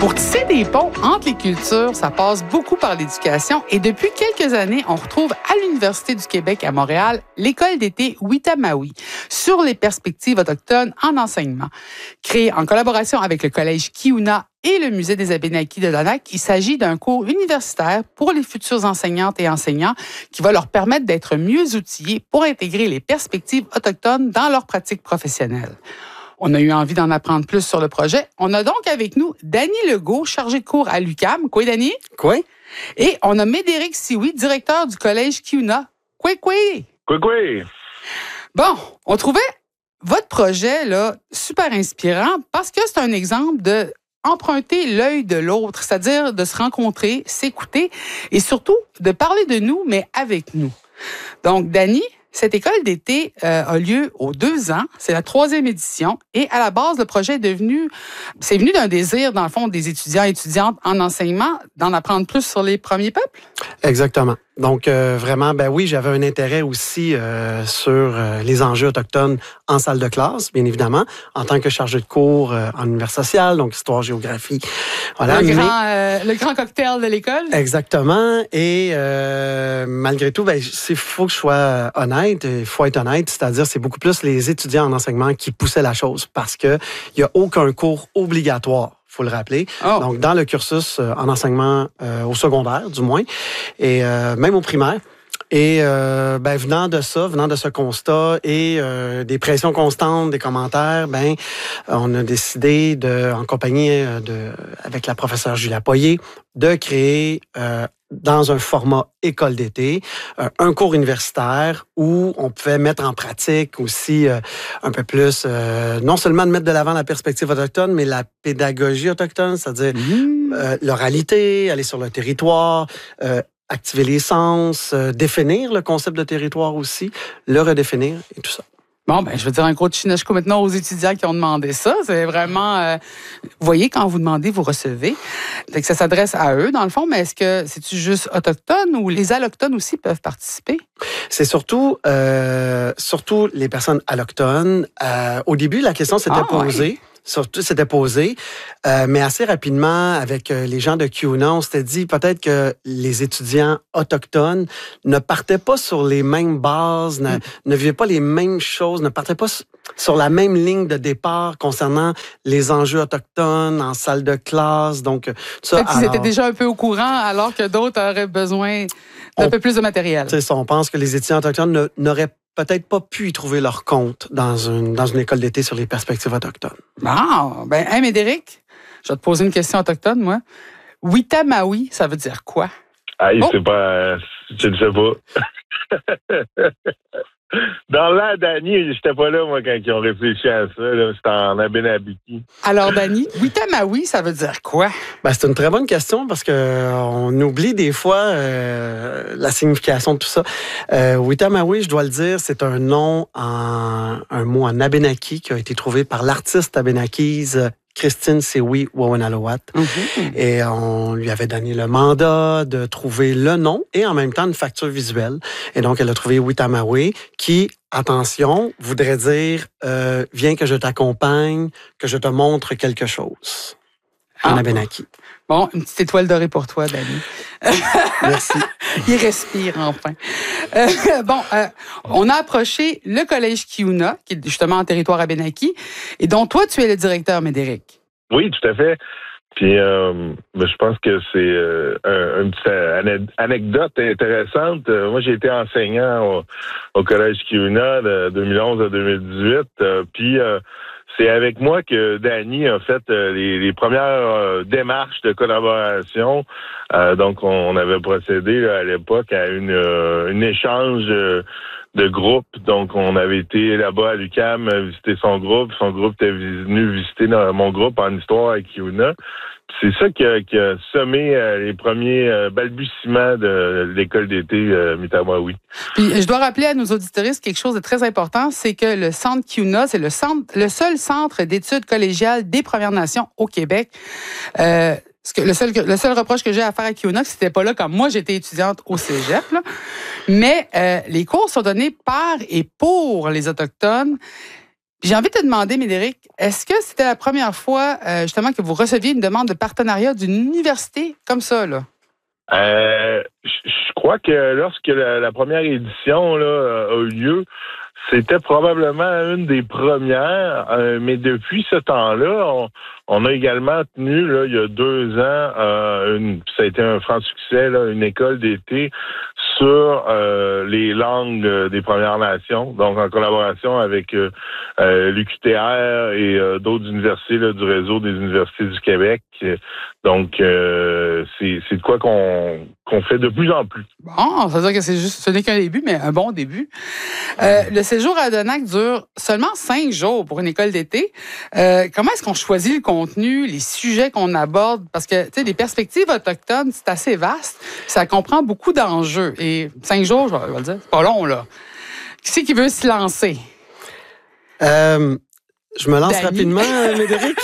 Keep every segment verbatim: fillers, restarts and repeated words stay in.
Pour tisser des ponts entre les cultures, ça passe beaucoup par l'éducation et depuis quelques années, on retrouve à l'Université du Québec à Montréal l'école d'été Witamawi sur les perspectives autochtones en enseignement. Créée en collaboration avec le Collège Kiuna et le Musée des Abénaquis de Danak, il s'agit d'un cours universitaire pour les futures enseignantes et enseignants qui va leur permettre d'être mieux outillés pour intégrer les perspectives autochtones dans leur pratique professionnelle. On a eu envie d'en apprendre plus sur le projet. On a donc avec nous Dany Legault, chargé de cours à l'U Q A M. Quoi, Dany? Quoi? Et on a Médéric Sioui, directeur du Collège Kiuna. Quoi, quoi? Quoi, quoi? Bon, on trouvait votre projet là super inspirant parce que c'est un exemple de emprunter l'œil de l'autre, c'est-à-dire de se rencontrer, s'écouter et surtout de parler de nous, mais avec nous. Donc, Dany, cette école d'été euh, a lieu aux deux ans. C'est la troisième édition. Et à la base, le projet est devenu, c'est venu d'un désir, dans le fond, des étudiants et étudiantes en enseignement, d'en apprendre plus sur les premiers peuples? Exactement. Donc, euh, vraiment, ben oui, j'avais un intérêt aussi euh, sur euh, les enjeux autochtones en salle de classe, bien évidemment, en tant que chargé de cours euh, en univers social, donc histoire, géographie. Voilà. Le, Mais, grand, euh, le grand cocktail de l'école? Exactement. Et euh, malgré tout, ben, il faut que je sois honnête, il faut être honnête, c'est-à-dire c'est beaucoup plus les étudiants en enseignement qui poussaient la chose parce qu'il n'y a aucun cours obligatoire. Faut le rappeler. Oh. Donc, dans le cursus euh, en enseignement euh, au secondaire, du moins, et euh, même au primaire. Et euh, ben, venant de ça, venant de ce constat et euh, des pressions constantes, des commentaires, ben, on a décidé, de, en compagnie de, avec la professeure Julia Poirier, de créer euh, dans un format école d'été, euh, un cours universitaire où on pouvait mettre en pratique aussi euh, un peu plus, euh, non seulement de mettre de l'avant la perspective autochtone, mais la pédagogie autochtone, c'est-à-dire mmh. euh, l'oralité, aller sur le territoire, euh, activer les sens, euh, définir le concept de territoire aussi, le redéfinir et tout ça. Bon, ben, je veux dire un gros chinachko maintenant aux étudiants qui ont demandé ça. C'est vraiment, euh, vous voyez, quand vous demandez, vous recevez. Fait que ça s'adresse à eux, dans le fond, mais est-ce que c'est-tu juste autochtone ou les allochtones aussi peuvent participer? C'est surtout, euh, surtout les personnes allochtones. Euh, au début, la question s'était ah, posée. Ouais. Surtout, c'était posé, euh, mais assez rapidement, avec euh, les gens de Kiuna, on s'était dit peut-être que les étudiants autochtones ne partaient pas sur les mêmes bases, ne, mm. ne vivaient pas les mêmes choses, ne partaient pas sur la même ligne de départ concernant les enjeux autochtones en salle de classe. Donc, ça, alors, ils étaient déjà un peu au courant, alors que d'autres auraient besoin d'un on, peu plus de matériel. C'est ça, on pense que les étudiants autochtones ne, n'auraient peut-être pas pu y trouver leur compte dans une, dans une école d'été sur les perspectives autochtones. Bon, ben, hey, Médéric, je vais te poser une question autochtone, moi. Witamawi, ça veut dire quoi? Ah, oh. c'est pas... Je ne sais pas. Dans l'an Dany, j'étais pas là, moi, quand ils ont réfléchi à ça. Là, c'était en Abénaquis. Alors, Dany, Witamawi, ça veut dire quoi? Ben, c'est une très bonne question parce qu'on oublie des fois euh, la signification de tout ça. Euh, Witamawi, je dois le dire, c'est un nom, en, un mot en Abénaki qui a été trouvé par l'artiste abénakise Christine Sioui Wawanalowat. Mm-hmm. Et on lui avait donné le mandat de trouver le nom et en même temps une facture visuelle. Et donc, elle a trouvé Witamawi qui, attention, voudrait dire euh, « Viens que je t'accompagne, que je te montre quelque chose » en ah. Abénaki. Bon, une petite étoile dorée pour toi, Dany. Merci. Il respire enfin. Euh, bon, euh, on a approché le Collège Kiuna, qui est justement en territoire abénaki, et dont toi, tu es le directeur, Médéric. Oui, tout à fait. Puis, euh, ben, je pense que c'est euh, un, une petite anecdote intéressante. Euh, moi, j'ai été enseignant au, au Collège Kiuna de deux mille onze à deux mille dix-huit. Euh, puis, euh, c'est avec moi que Dany a fait euh, les, les premières euh, démarches de collaboration. Euh, donc, on, on avait procédé là, à l'époque à une, euh, une échange euh, de groupe. Donc, on avait été là-bas à l'U Q A M visiter son groupe. Son groupe était venu visiter mon groupe en histoire à Kiuna. C'est ça qui a, qui a semé euh, les premiers euh, balbutiements de l'école d'été euh, Witamawi. Puis, je dois rappeler à nos auditoristes quelque chose de très important, c'est que le centre Kiuna, c'est le centre, le seul centre d'études collégiales des Premières Nations au Québec. Euh, le seul, le seul reproche que j'ai à faire à Kiuna, c'était pas là quand moi j'étais étudiante au cégep, là. Mais euh, les cours sont donnés par et pour les Autochtones. J'ai envie de te demander, Médéric, est-ce que c'était la première fois, euh, justement, que vous receviez une demande de partenariat d'une université comme ça, là? Euh, je crois que lorsque la, la première édition là, a eu lieu, c'était probablement une des premières, euh, mais depuis ce temps-là, on, on a également tenu, là, il y a deux ans, euh, une, ça a été un franc succès, là, une école d'été sur euh, les langues euh, des Premières Nations, donc en collaboration avec euh, euh, l'U Q T R et euh, d'autres universités là, du réseau des universités du Québec. Donc, euh, c'est, c'est de quoi qu'on, qu'on fait de plus en plus. Bon, ça veut dire que c'est juste, ce n'est qu'un début, mais un bon début. Euh, le séjour à Adonac dure seulement cinq jours pour une école d'été. Euh, comment est-ce qu'on choisit le contenu, les sujets qu'on aborde? Parce que, tu sais, les perspectives autochtones, c'est assez vaste. Ça comprend beaucoup d'enjeux. Et cinq jours, je vais le dire, c'est pas long, là. Qui c'est qui veut se lancer? Euh, je me lance Dany. rapidement, Médéric.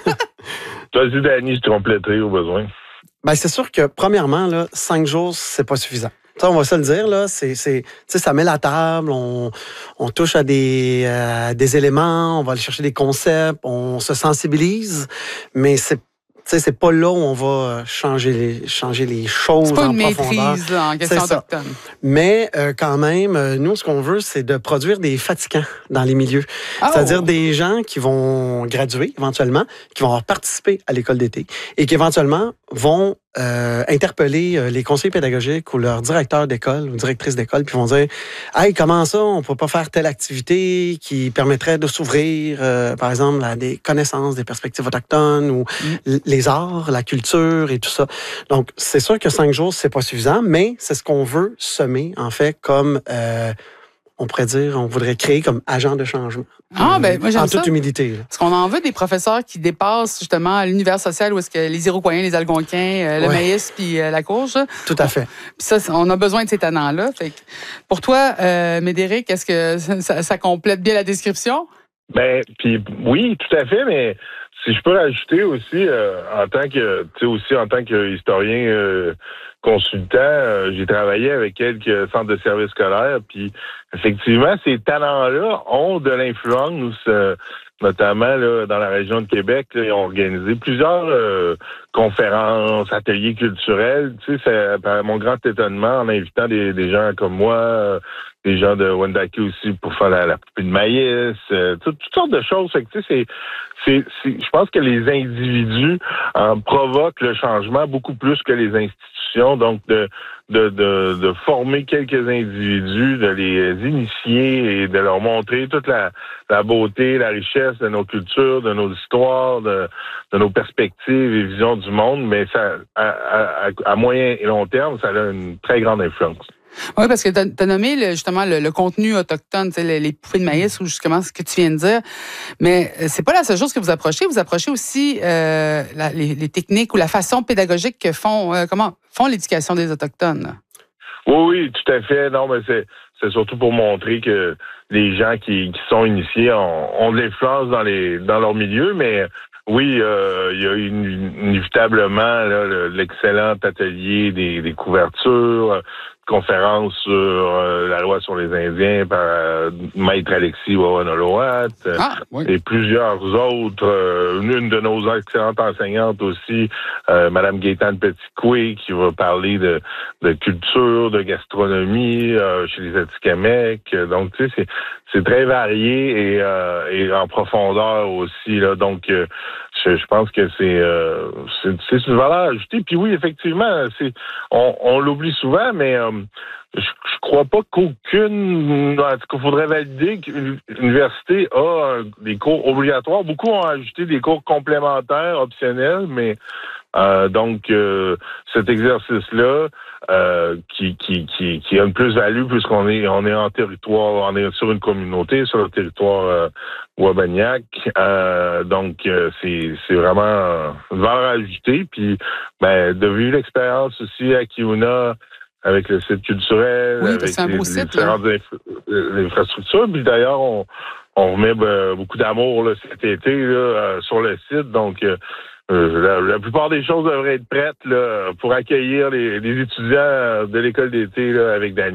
Vas-y, Dany, je te compléterai au besoin. Ben, c'est sûr que, premièrement, là, cinq jours, c'est pas suffisant. Ça, on va se le dire, là, c'est, c'est, tu sais, ça met la table, on, on touche à des, euh, des éléments, on va aller chercher des concepts, on se sensibilise, mais c'est, tu sais, c'est pas là où on va changer les, changer les choses C'est pas en une profondeur. maîtrise là, en question C'est ça. autochtone. Mais euh, quand même, euh, nous, ce qu'on veut, c'est de produire des fatigants dans les milieux. Oh! C'est-à-dire des gens qui vont graduer éventuellement, qui vont avoir participé à l'école d'été et qui éventuellement vont euh, interpeller euh, les conseillers pédagogiques ou leurs directeurs d'école ou directrices d'école, puis vont dire « Hey, comment ça, on peut pas faire telle activité qui permettrait de s'ouvrir, euh, par exemple, à des connaissances des perspectives autochtones ou mm. les arts, la culture et tout ça. » Donc, c'est sûr que cinq jours, c'est pas suffisant, mais c'est ce qu'on veut semer, en fait, comme... Euh, on pourrait dire, on voudrait créer comme agent de changement. Ah, ben, moi, j'aime en toute ça. humilité. Là. Parce qu'on en veut des professeurs qui dépassent justement l'univers social où est-ce que les Iroquois, les Algonquins, euh, le Ouais. maïs puis euh, la courge. Tout à fait. Puis ça, on a besoin de ces talents-là. Fait que pour toi, euh, Médéric, est-ce que ça, ça complète bien la description? Ben, puis oui, tout à fait, mais si je peux rajouter aussi, euh, en tant que, tu sais, aussi en tant que historien euh, consultant, euh, j'ai travaillé avec quelques centres de services scolaires, puis effectivement, ces talents-là ont de l'influence, euh, notamment là, dans la région de Québec. Là, ils ont organisé plusieurs euh, conférences, ateliers culturels, tu sais, à mon grand étonnement, en invitant des, des gens comme moi, euh, des gens de Wendake aussi pour faire la, la poupée de maïs, euh, tout, toutes sortes de choses. Fait que, tu sais, c'est, c'est, c'est, je pense que les individus euh, provoquent le changement beaucoup plus que les institutions. Donc, de, de, de, de former quelques individus, de les initier et de leur montrer toute la, la beauté, la richesse de nos cultures, de nos histoires, de, de nos perspectives et visions du monde, mais ça, à, à, à moyen et long terme, ça a une très grande influence. Oui, parce que tu as nommé le, justement le, le contenu autochtone, les, les poupées de maïs ou justement ce que tu viens de dire. Mais c'est pas la seule chose que vous approchez. Vous approchez aussi euh, la, les, les techniques ou la façon pédagogique que font, euh, comment font l'éducation des Autochtones. Là. Oui, oui, tout à fait. Non, mais c'est, c'est surtout pour montrer que les gens qui, qui sont initiés ont, ont de l'influence dans les dans leur milieu, mais oui, euh, il y a une, inévitablement là, le, l'excellent atelier des, des couvertures, conférence sur euh, la loi sur les Indiens par euh, Maître Alexis Wawanoloat, ah, oui. et plusieurs autres. Euh, une de nos excellentes enseignantes aussi, euh, Madame Gaétane Petit-Coué, qui va parler de, de culture, de gastronomie euh, chez les Atikamekw. Donc, tu sais, c'est, c'est très varié et, euh, et en profondeur aussi. Là. Donc, euh, je, je pense que c'est, euh, c'est, c'est une valeur ajoutée. Puis oui, effectivement, c'est, on, on l'oublie souvent, mais euh, je, je crois pas qu'aucune, en tout cas, faudrait valider qu'une université a des cours obligatoires. Beaucoup ont ajouté des cours complémentaires, optionnels, mais euh, donc euh, cet exercice-là, euh, qui, qui, qui, qui a une plus-value puisqu'on est, on est en territoire, on est sur une communauté, sur le territoire euh, Wabaniak. Euh, donc, euh, c'est, c'est vraiment une valeur ajoutée. Puis, ben, de vivre l'expérience aussi à Kiuna, avec le site culturel, oui, avec c'est un beau les, site, les différentes infra- infrastructures. Puis d'ailleurs, on, on remet ben, beaucoup d'amour là, cet été là, euh, sur le site. Donc, euh, la, la plupart des choses devraient être prêtes là, pour accueillir les, les étudiants de l'école d'été là, avec Dany.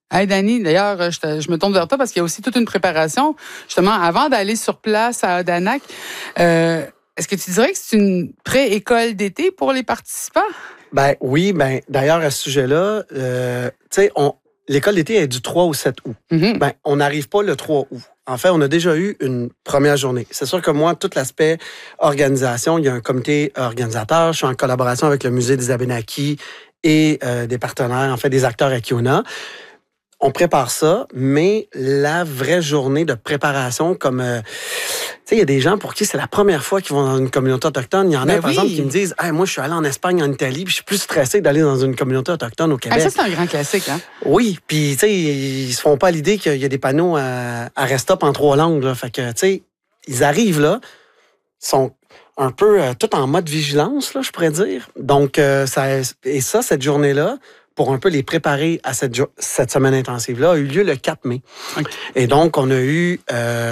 Hey, Dani, d'ailleurs, je, te, je me tourne vers toi parce qu'il y a aussi toute une préparation, justement, avant d'aller sur place à Odanak. Euh, est-ce que tu dirais que c'est une pré-école d'été pour les participants? Ben oui, ben d'ailleurs, à ce sujet-là, euh, tu sais, on... l'école d'été est du trois au sept août. Mm-hmm. Ben, on n'arrive pas le trois août. En fait, on a déjà eu une première journée. C'est sûr que moi, tout l'aspect organisation, il y a un comité organisateur. Je suis en collaboration avec le Musée des Abénaquis et euh, des partenaires, en fait, des acteurs à Kiona. On prépare ça, mais la vraie journée de préparation, comme... Euh, tu sais, il y a des gens pour qui c'est la première fois qu'ils vont dans une communauté autochtone. Il y en a, ben par oui. exemple, qui me disent hey, « moi, je suis allé en Espagne, en Italie, puis je suis plus stressé d'aller dans une communauté autochtone au Québec. » Ah, ça, c'est un grand classique, hein? Oui, puis tu sais, ils se font pas l'idée qu'il y a des panneaux à, à Restop en trois langues. Là. Fait que, tu sais, ils arrivent là, sont un peu euh, tout en mode vigilance, là, je pourrais dire. Donc, euh, ça, et ça, cette journée-là, pour un peu les préparer à cette, cette semaine intensive-là, a eu lieu le quatre mai. Okay. Et donc, on a eu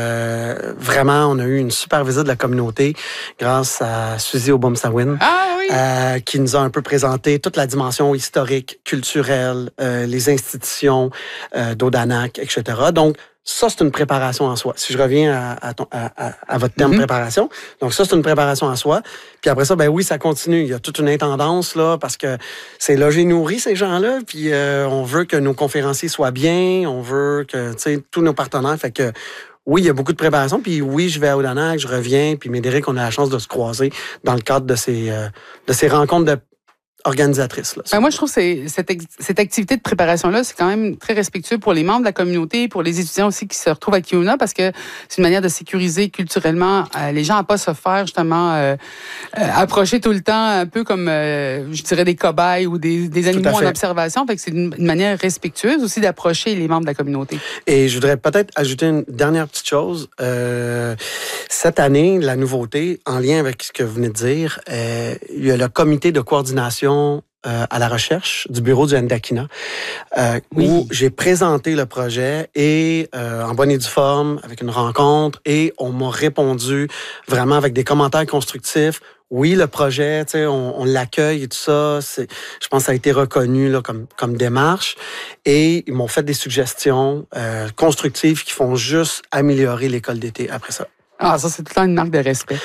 euh, vraiment, on a eu une super visite de la communauté grâce à Suzy Obomsawin, ah, oui. euh, qui nous a un peu présenté toute la dimension historique, culturelle, euh, les institutions euh, d'Odanak, et cetera. Donc, ça, c'est une préparation en soi. Si je reviens à, à, ton, à, à votre terme mm-hmm. préparation, donc ça, c'est une préparation en soi. Puis après ça, ben oui, ça continue. Il y a toute une intendance, là, parce que c'est logé nourri, ces gens-là. Puis euh, on veut que nos conférenciers soient bien. On veut que, tu sais, tous nos partenaires. Fait que, oui, il y a beaucoup de préparation. Puis oui, je vais à Odanak, je reviens. Puis Médéric, on a la chance de se croiser dans le cadre de ces, euh, de ces rencontres de organisatrice. Là, ben moi, je trouve que c'est, cette, cette activité de préparation-là, c'est quand même très respectueux pour les membres de la communauté, pour les étudiants aussi qui se retrouvent à Kiona, parce que c'est une manière de sécuriser culturellement euh, les gens à pas se faire justement euh, euh, approcher tout le temps, un peu comme, euh, je dirais, des cobayes ou des, des animaux en observation. Fait que c'est une, une manière respectueuse aussi d'approcher les membres de la communauté. Et je voudrais peut-être ajouter une dernière petite chose. Euh, cette année, la nouveauté, en lien avec ce que vous venez de dire, euh, il y a le comité de coordination Euh, à la recherche du bureau du Ndakina, euh, oui. où j'ai présenté le projet et euh, en bonne et due forme, avec une rencontre, et on m'a répondu vraiment avec des commentaires constructifs. Oui, le projet, tu sais, on, on l'accueille et tout ça. C'est, je pense que ça a été reconnu là, comme, comme démarche. Et ils m'ont fait des suggestions euh, constructives qui font juste améliorer l'école d'été après ça. Ah, ça, c'est tout le temps une marque de respect.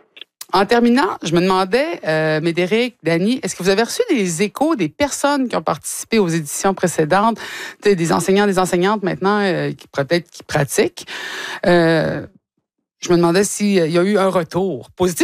En terminant, je me demandais, euh, Médéric, Dani, est-ce que vous avez reçu des échos des personnes qui ont participé aux éditions précédentes, des enseignants, des enseignantes maintenant euh, qui peut-être qui pratiquent? Euh, je me demandais s'il y a eu un retour positif.